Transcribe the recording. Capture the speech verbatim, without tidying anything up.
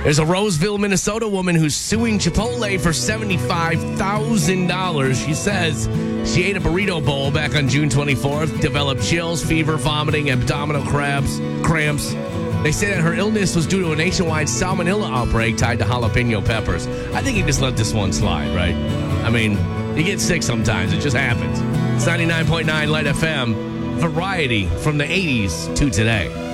There's a Roseville, Minnesota woman who's suing Chipotle for seventy-five thousand dollars. She says she ate a burrito bowl back on June twenty-fourth, developed chills, fever, vomiting, abdominal cramps. cramps. They say that her illness was due to a nationwide salmonella outbreak tied to jalapeno peppers. I think you just let this one slide, right? I mean, you get sick sometimes. It just happens. It's ninety-nine point nine Light F M. Variety from the eighties to today.